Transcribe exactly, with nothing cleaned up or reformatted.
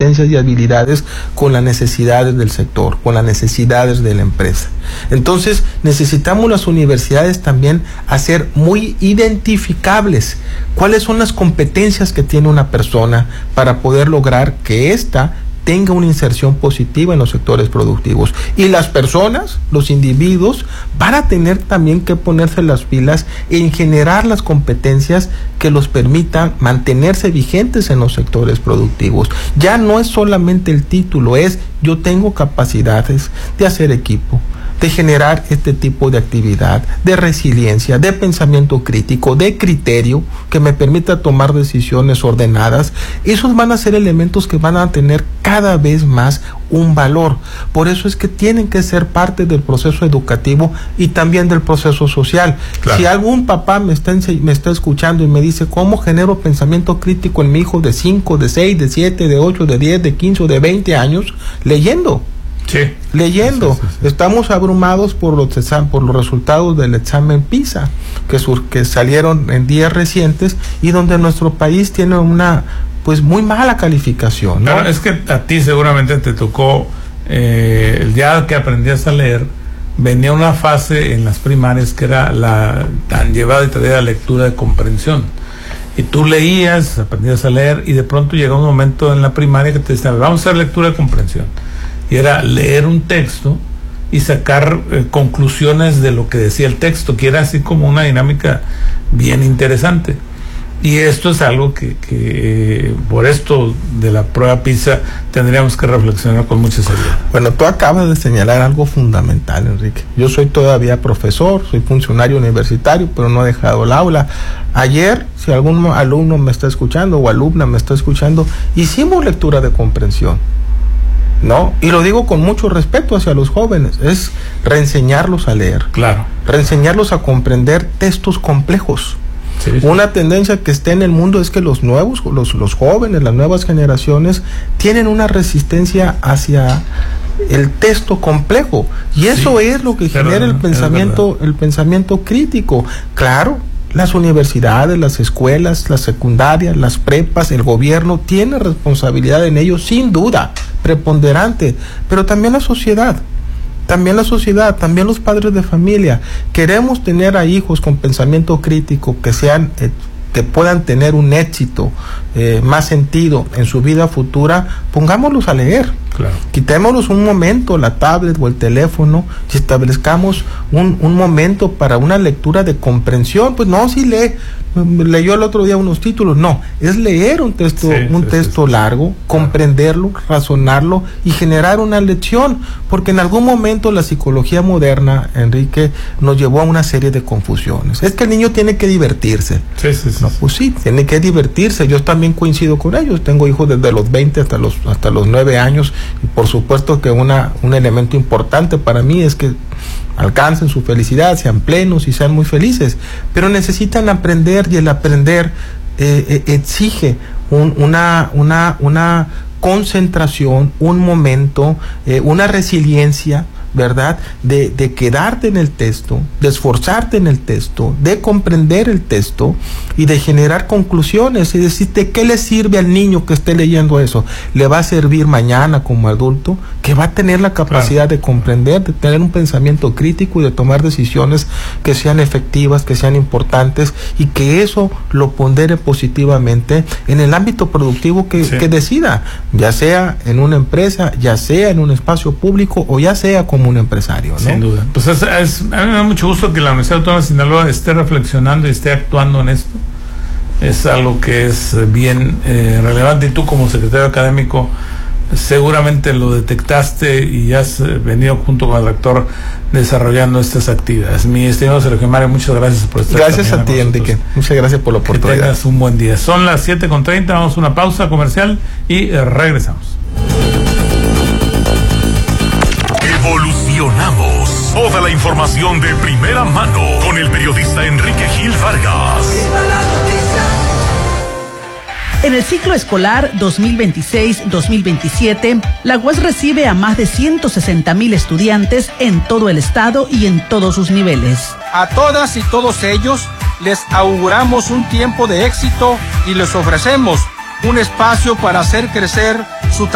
competencias y habilidades con las necesidades del sector, con las necesidades de la empresa. Entonces, necesitamos las universidades también hacer muy identificables cuáles son las competencias que tiene una persona para poder lograr que ésta tenga una inserción positiva en los sectores productivos. Y las personas, los individuos, van a tener también que ponerse las pilas en generar las competencias que los permitan mantenerse vigentes en los sectores productivos. Ya no es solamente el título, es yo tengo capacidades de hacer equipo, de generar este tipo de actividad, de resiliencia, de pensamiento crítico, de criterio, que me permita tomar decisiones ordenadas. Esos van a ser elementos que van a tener cada vez más un valor. Por eso es que tienen que ser parte del proceso educativo y también del proceso social. Claro. Si algún papá me está, me está escuchando y me dice, ¿cómo genero pensamiento crítico en mi hijo de cinco, de seis, de siete, de ocho, de diez, de quince o de veinte años? Leyendo. Sí. Leyendo. Sí, sí, sí. Estamos abrumados por los exam- por los resultados del examen PISA que, sur- que salieron en días recientes y donde nuestro país tiene una pues muy mala calificación, ¿no? Claro, es que a ti seguramente te tocó eh, el día que aprendías a leer, venía una fase en las primarias que era la tan llevada y traída lectura de comprensión. Y tú leías, aprendías a leer y de pronto llegó un momento en la primaria que te decían, vamos a hacer lectura de comprensión. Y era leer un texto y sacar eh, conclusiones de lo que decía el texto, que era así como una dinámica bien interesante. Y esto es algo que, que eh, por esto de la prueba PISA tendríamos que reflexionar con mucha seriedad. Bueno, tú acabas de señalar algo fundamental, Enrique. Yo soy todavía profesor, soy funcionario universitario, pero no he dejado el aula. Ayer, si algún alumno me está escuchando o alumna me está escuchando, hicimos lectura de comprensión, ¿no? Y lo digo con mucho respeto hacia los jóvenes, es reenseñarlos a leer, claro, reenseñarlos a comprender textos complejos. Sí, sí. Una tendencia que está en el mundo es que los nuevos, los, los jóvenes, las nuevas generaciones tienen una resistencia hacia el texto complejo y eso sí, es lo que genera el pensamiento, el pensamiento crítico. Claro, las universidades, las escuelas, las secundarias, las prepas, el gobierno tiene responsabilidad en ello, sin duda, preponderante, pero también la sociedad. También la sociedad, también los padres de familia. Queremos tener a hijos con pensamiento crítico que sean, eh, que puedan tener un éxito, eh, más sentido en su vida futura. Pongámoslos a leer. Claro. Quitémonos un momento la tablet o el teléfono y establezcamos un, un momento para una lectura de comprensión. Pues no, si lee, leyó el otro día unos títulos, no, es leer un texto, sí, un sí, texto sí, largo, sí. comprenderlo, razonarlo y generar una lección, porque en algún momento la psicología moderna, Enrique, nos llevó a una serie de confusiones. Es que el niño tiene que divertirse. Sí, sí, sí, no, pues sí, tiene que divertirse. Yo también coincido con ellos. Tengo hijos desde los veinte hasta los hasta los nueve años y por supuesto que una un elemento importante para mí es que alcancen su felicidad, sean plenos y sean muy felices, pero necesitan aprender y el aprender eh, eh, exige un, una una una concentración, un momento, eh, una resiliencia, ¿verdad? De, de quedarte en el texto, de esforzarte en el texto, de comprender el texto y de generar conclusiones y decirte qué le sirve al niño que esté leyendo eso. ¿Le va a servir mañana como adulto? Que va a tener la capacidad claro. de comprender, de tener un pensamiento crítico y de tomar decisiones que sean efectivas, que sean importantes y que eso lo pondere positivamente en el ámbito productivo que, sí. que decida, ya sea en una empresa, ya sea en un espacio público o ya sea como un empresario, ¿no? Sin duda. Pues es, es, a mí me da mucho gusto que la Universidad Autónoma de Sinaloa esté reflexionando y esté actuando en esto. Es algo que es bien eh, relevante y tú como secretario académico seguramente lo detectaste y has venido junto con el rector desarrollando estas actividades. Mi estimado Sergio Mario, muchas gracias por estar aquí. Gracias a ti, Enrique. Muchas gracias por la oportunidad. Que tengas un buen día. Son las siete con treinta, vamos a una pausa comercial y regresamos. Evolucionamos. Toda la información de primera mano con el periodista Enrique Gil Vargas. En el ciclo escolar dos mil veintiséis dos mil veintisiete, la U A S recibe a más de ciento sesenta mil estudiantes en todo el estado y en todos sus niveles. A todas y todos ellos les auguramos un tiempo de éxito y les ofrecemos un espacio para hacer crecer